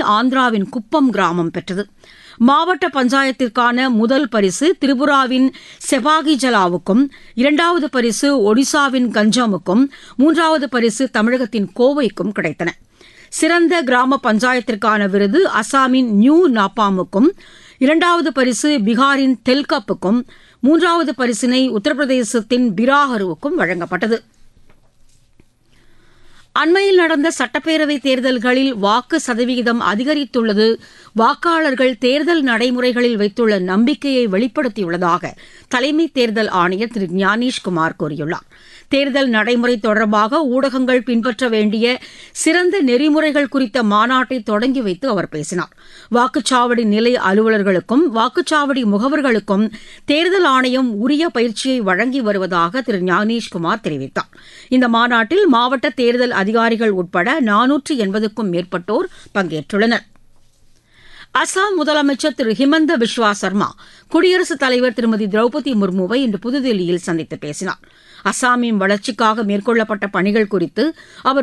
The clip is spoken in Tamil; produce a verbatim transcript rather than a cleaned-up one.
ஆந்திராவின் குப்பம் கிராமம் பெற்றது. மாவட்ட பஞ்சாயத்திற்கான முதல் பரிசு திரிபுராவின் செபாகிஜலாவுக்கும், இரண்டாவது பரிசு ஒடிசாவின் கஞ்சமுக்கும், மூன்றாவது பரிசு தமிழகத்தின் கோவைக்கும் கிடைத்தன. சிறந்த கிராம பஞ்சாயத்திற்கான விருது அசாமின் நியூ நாப்பாமுக்கும், இரண்டாவது பரிசு பீகாரின் தெல்கப்புக்கும், மூன்றாவது பரிசினை உத்தரப்பிரதேசத்தின் பிராஹருவுக்கும் வழங்கப்பட்டது. அண்மையில் நடந்த சட்டப்பேரவைத் தேர்தல்களில் வாக்கு சதவீதம் அதிகரித்துள்ளது வாக்காளர்கள் தேர்தல் நடைமுறைகளில் வைத்துள்ள நம்பிக்கையை வெளிப்படுத்தியுள்ளதாக தலைமை தேர்தல் ஆணையர் திரு ஞானேஷ்குமார் கூறியுள்ளார். தேர்தல் நடைமுறை தொடர்பாக ஊடகங்கள் பின்பற்ற வேண்டிய சிறந்த நெறிமுறைகள் குறித்த மாநாட்டை தொடங்கி வைத்து அவர் பேசினார். வாக்குச்சாவடி நிலை அலுவலர்களுக்கும் வாக்குச்சாவடி முகவர்களுக்கும் தேர்தல் ஆணையம் உரிய பயிற்சியை வழங்கி வருவதாக திரு ஞானேஷ்குமார் தெரிவித்தார். இந்த மாநாட்டில் மாவட்ட தேர்தல் அதிகாரிகள் உட்பட நானூற்று எண்பதுக்கும் மேற்பட்டோர் பங்கேற்றுள்ளனர். அசாம் முதலமைச்சர் திரு ஹிமந்த பிஸ்வா சர்மா குடியரசுத் தலைவர் திருமதி திரௌபதி முர்முவை இன்று புதுதில்லியில் சந்தித்து பேசினார். அசாமின் வளர்ச்சிக்காக மேற்கொள்ளப்பட்ட பணிகள் குறித்து அவர்